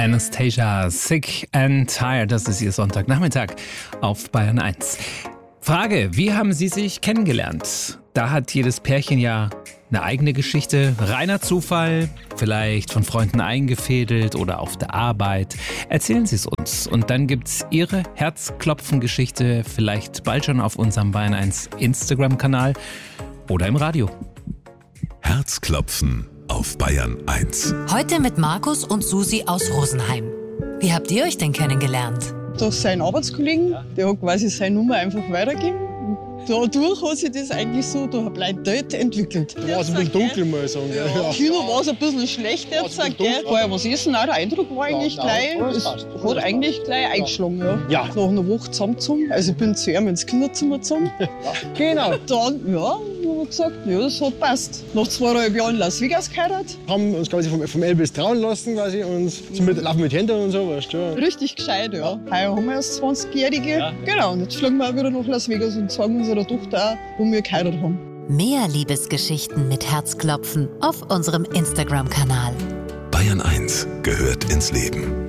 Anastasia, Sick and Tired, das ist ihr Sonntagnachmittag auf Bayern 1. Frage, wie haben Sie sich kennengelernt? Da hat jedes Pärchen ja eine eigene Geschichte, reiner Zufall, vielleicht von Freunden eingefädelt oder auf der Arbeit. Erzählen Sie es uns und dann gibt's Ihre Herzklopfen-Geschichte vielleicht bald schon auf unserem Bayern 1 Instagram-Kanal oder im Radio. Herzklopfen auf Bayern 1. Heute mit Markus und Susi aus Rosenheim. Wie habt ihr euch denn kennengelernt? Durch seinen Arbeitskollegen, der hat quasi seine Nummer einfach weitergegeben. Dadurch hat sich das eigentlich so durch ein Blind-Date entwickelt. War es ein bisschen dunkel, muss ich sagen. Ja. Kino war es ein bisschen schlecht jetzt, gell? Vorher was essen, auch der Eindruck war eigentlich gleich, es hat eigentlich gleich eingeschlagen. Ja. Nach einer Woche zusammengezogen, also ich bin zu ihm ins Kinderzimmer gezogen. Genau. Dann, haben wir gesagt, das hat passt. Nach 2,5 Jahren in Las Vegas geheiratet. Haben uns quasi vom Elvis trauen lassen quasi und sind laufen mit Händen und so, weißt du. Richtig gescheit, ja. Heuer haben wir erst 20-Jährige. Ja. Genau, und jetzt fliegen wir auch wieder nach Las Vegas und zeigen unserer Tochter auch, wo wir geheiratet haben. Mehr Liebesgeschichten mit Herzklopfen auf unserem Instagram-Kanal. Bayern 1 gehört ins Leben.